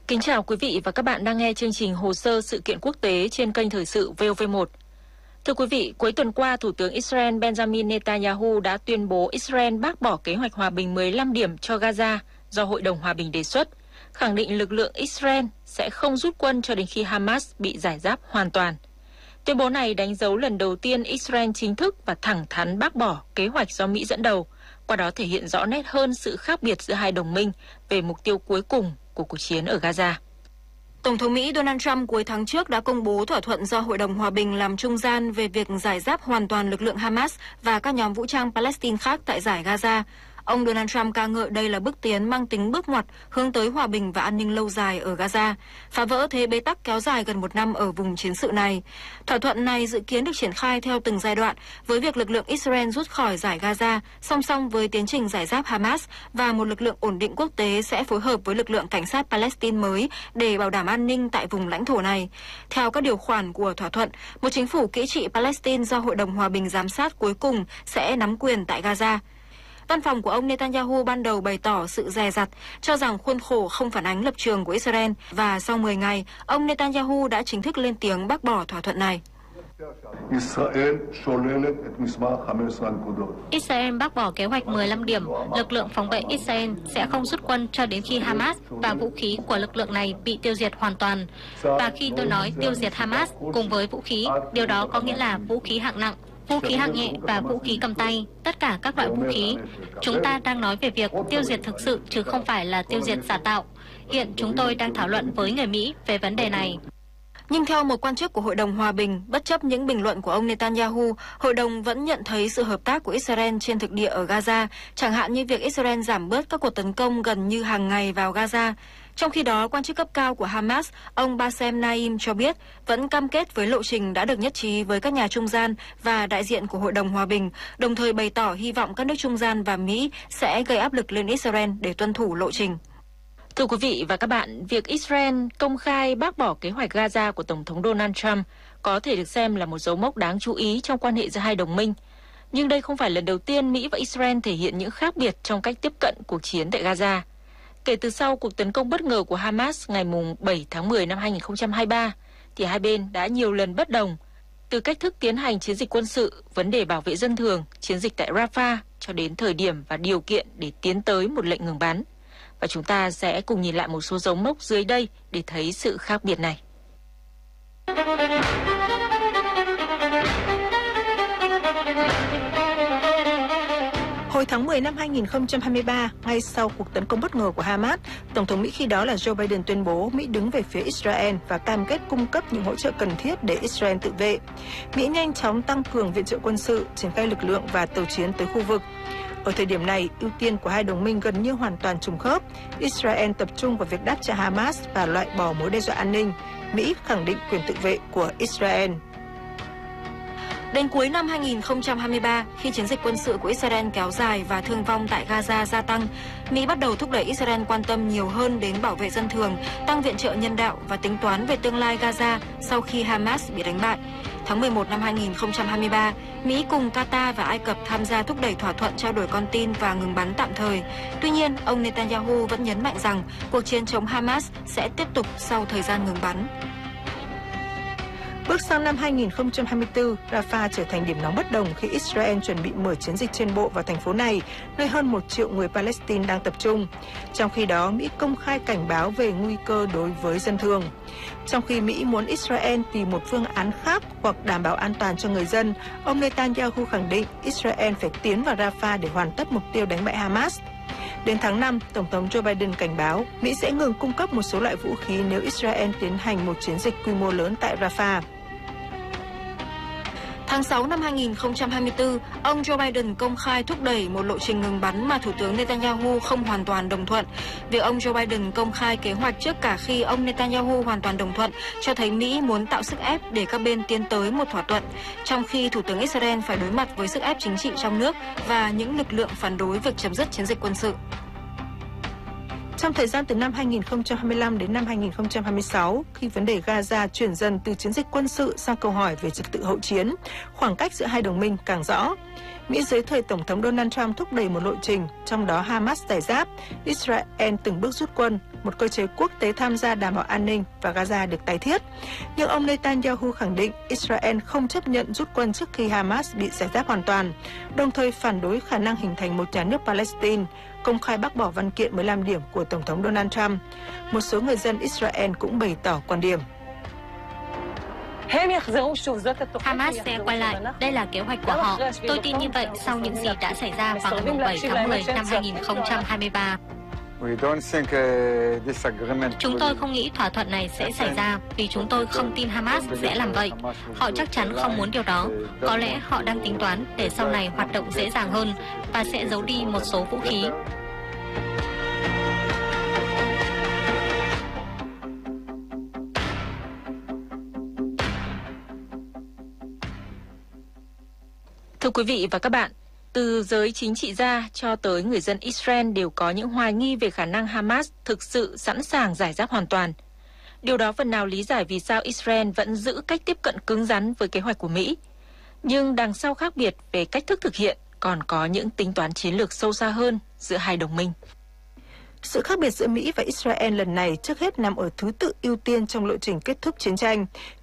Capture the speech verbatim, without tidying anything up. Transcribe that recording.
Kính chào quý vị và các bạn đang nghe chương trình Hồ sơ sự kiện quốc tế trên kênh Thời sự vê o vê một. Thưa quý vị, cuối tuần qua, Thủ tướng Israel Benjamin Netanyahu đã tuyên bố Israel bác bỏ kế hoạch hòa bình mười lăm điểm cho Gaza do Hội đồng Hòa bình đề xuất, khẳng định lực lượng Israel sẽ không rút quân cho đến khi Hamas bị giải giáp hoàn toàn. Tuyên bố này đánh dấu lần đầu tiên Israel chính thức và thẳng thắn bác bỏ kế hoạch do Mỹ dẫn đầu, qua đó thể hiện rõ nét hơn sự khác biệt giữa hai đồng minh về mục tiêu cuối cùng của cuộc chiến ở Gaza. Tổng thống Mỹ Donald Trump cuối tháng trước đã công bố thỏa thuận do Hội đồng Hòa bình làm trung gian về việc giải giáp hoàn toàn lực lượng Hamas và các nhóm vũ trang Palestine khác tại dải Gaza. Ông Donald Trump ca ngợi đây là bước tiến mang tính bước ngoặt hướng tới hòa bình và an ninh lâu dài ở Gaza, phá vỡ thế bế tắc kéo dài gần một năm ở vùng chiến sự này. Thỏa thuận này dự kiến được triển khai theo từng giai đoạn, với việc lực lượng Israel rút khỏi dải Gaza, song song với tiến trình giải giáp Hamas, và một lực lượng ổn định quốc tế sẽ phối hợp với lực lượng cảnh sát Palestine mới để bảo đảm an ninh tại vùng lãnh thổ này. Theo các điều khoản của thỏa thuận, một chính phủ kỹ trị Palestine do Hội đồng Hòa bình giám sát cuối cùng sẽ nắm quyền tại Gaza. Văn phòng của ông Netanyahu ban đầu bày tỏ sự dè dặt, cho rằng khuôn khổ không phản ánh lập trường của Israel, và sau mười ngày, ông Netanyahu đã chính thức lên tiếng bác bỏ thỏa thuận này. Israel bác bỏ kế hoạch mười lăm điểm, lực lượng phòng vệ Israel sẽ không rút quân cho đến khi Hamas và vũ khí của lực lượng này bị tiêu diệt hoàn toàn. Và khi tôi nói tiêu diệt Hamas cùng với vũ khí, điều đó có nghĩa là vũ khí hạng nặng, vũ khí hạng nhẹ và vũ khí cầm tay, tất cả các loại vũ khí. Chúng ta đang nói về việc tiêu diệt thực sự chứ không phải là tiêu diệt giả tạo. Hiện chúng tôi đang thảo luận với người Mỹ về vấn đề này. Nhưng theo một quan chức của Hội đồng Hòa bình, bất chấp những bình luận của ông Netanyahu, Hội đồng vẫn nhận thấy sự hợp tác của Israel trên thực địa ở Gaza, chẳng hạn như việc Israel giảm bớt các cuộc tấn công gần như hàng ngày vào Gaza. Trong khi đó, quan chức cấp cao của Hamas, ông Bassem Naim cho biết vẫn cam kết với lộ trình đã được nhất trí với các nhà trung gian và đại diện của Hội đồng Hòa bình, đồng thời bày tỏ hy vọng các nước trung gian và Mỹ sẽ gây áp lực lên Israel để tuân thủ lộ trình. Thưa quý vị và các bạn, việc Israel công khai bác bỏ kế hoạch Gaza của Tổng thống Donald Trump có thể được xem là một dấu mốc đáng chú ý trong quan hệ giữa hai đồng minh. Nhưng đây không phải lần đầu tiên Mỹ và Israel thể hiện những khác biệt trong cách tiếp cận cuộc chiến tại Gaza. Kể từ sau cuộc tấn công bất ngờ của Hamas ngày bảy tháng mười năm hai nghìn không trăm hai mươi ba, thì hai bên đã nhiều lần bất đồng, từ cách thức tiến hành chiến dịch quân sự, vấn đề bảo vệ dân thường, chiến dịch tại Rafah, cho đến thời điểm và điều kiện để tiến tới một lệnh ngừng bắn. Và chúng ta sẽ cùng nhìn lại một số dấu mốc dưới đây để thấy sự khác biệt này. Hồi tháng mười năm hai nghìn không trăm hai mươi ba, ngay sau cuộc tấn công bất ngờ của Hamas, Tổng thống Mỹ khi đó là Joe Biden tuyên bố Mỹ đứng về phía Israel và cam kết cung cấp những hỗ trợ cần thiết để Israel tự vệ. Mỹ nhanh chóng tăng cường viện trợ quân sự, triển khai lực lượng và tàu chiến tới khu vực. Ở thời điểm này, ưu tiên của hai đồng minh gần như hoàn toàn trùng khớp. Israel tập trung vào việc đáp trả Hamas và loại bỏ mối đe dọa an ninh. Mỹ khẳng định quyền tự vệ của Israel. Đến cuối năm hai nghìn không trăm hai mươi ba, khi chiến dịch quân sự của Israel kéo dài và thương vong tại Gaza gia tăng, Mỹ bắt đầu thúc đẩy Israel quan tâm nhiều hơn đến bảo vệ dân thường, tăng viện trợ nhân đạo và tính toán về tương lai Gaza sau khi Hamas bị đánh bại. Tháng mười một năm hai nghìn không trăm hai mươi ba, Mỹ cùng Qatar và Ai Cập tham gia thúc đẩy thỏa thuận trao đổi con tin và ngừng bắn tạm thời. Tuy nhiên, ông Netanyahu vẫn nhấn mạnh rằng cuộc chiến chống Hamas sẽ tiếp tục sau thời gian ngừng bắn. Bước sang năm hai nghìn không trăm hai mươi tư, Rafah trở thành điểm nóng bất đồng khi Israel chuẩn bị mở chiến dịch trên bộ vào thành phố này, nơi hơn một triệu người Palestine đang tập trung. Trong khi đó, Mỹ công khai cảnh báo về nguy cơ đối với dân thường. Trong khi Mỹ muốn Israel tìm một phương án khác hoặc đảm bảo an toàn cho người dân, ông Netanyahu khẳng định Israel phải tiến vào Rafah để hoàn tất mục tiêu đánh bại Hamas. Đến tháng năm, Tổng thống Joe Biden cảnh báo Mỹ sẽ ngừng cung cấp một số loại vũ khí nếu Israel tiến hành một chiến dịch quy mô lớn tại Rafah. Tháng sáu năm hai nghìn không trăm hai mươi tư, ông Joe Biden công khai thúc đẩy một lộ trình ngừng bắn mà Thủ tướng Netanyahu không hoàn toàn đồng thuận. Việc ông Joe Biden công khai kế hoạch trước cả khi ông Netanyahu hoàn toàn đồng thuận cho thấy Mỹ muốn tạo sức ép để các bên tiến tới một thỏa thuận, trong khi Thủ tướng Israel phải đối mặt với sức ép chính trị trong nước và những lực lượng phản đối việc chấm dứt chiến dịch quân sự. Trong thời gian từ năm hai nghìn không trăm hai mươi lăm đến năm hai nghìn không trăm hai mươi sáu, khi vấn đề Gaza chuyển dần từ chiến dịch quân sự sang câu hỏi về trật tự hậu chiến, khoảng cách giữa hai đồng minh càng rõ. Mỹ dưới thời Tổng thống Donald Trump thúc đẩy một lộ trình, trong đó Hamas giải giáp, Israel từng bước rút quân, một cơ chế quốc tế tham gia đảm bảo an ninh và Gaza được tái thiết. Nhưng ông Netanyahu khẳng định Israel không chấp nhận rút quân trước khi Hamas bị giải giáp hoàn toàn, đồng thời phản đối khả năng hình thành một nhà nước Palestine, công khai bác bỏ văn kiện mười lăm điểm của Tổng thống Donald Trump. Một số người dân Israel cũng bày tỏ quan điểm. Hamas sẽ quay lại, đây là kế hoạch của họ. Tôi tin như vậy sau những gì đã xảy ra vào ngày bảy tháng mười năm hai nghìn không trăm hai mươi ba. Chúng tôi không nghĩ thỏa thuận này sẽ xảy ra vì chúng tôi không tin Hamas sẽ làm vậy. Họ chắc chắn không muốn điều đó. Có lẽ họ đang tính toán để sau này hoạt động dễ dàng hơn và sẽ giấu đi một số vũ khí. Thưa quý vị và các bạn, từ giới chính trị gia cho tới người dân Israel đều có những hoài nghi về khả năng Hamas thực sự sẵn sàng giải giáp hoàn toàn. Điều đó phần nào lý giải vì sao Israel vẫn giữ cách tiếp cận cứng rắn với kế hoạch của Mỹ. Nhưng đằng sau khác biệt về cách thức thực hiện còn có những tính toán chiến lược sâu xa hơn giữa hai đồng minh. Sự khác biệt giữa Mỹ và Israel lần này trước hết nằm ở thứ tự ưu tiên trong lộ trình kết thúc chiến tranh.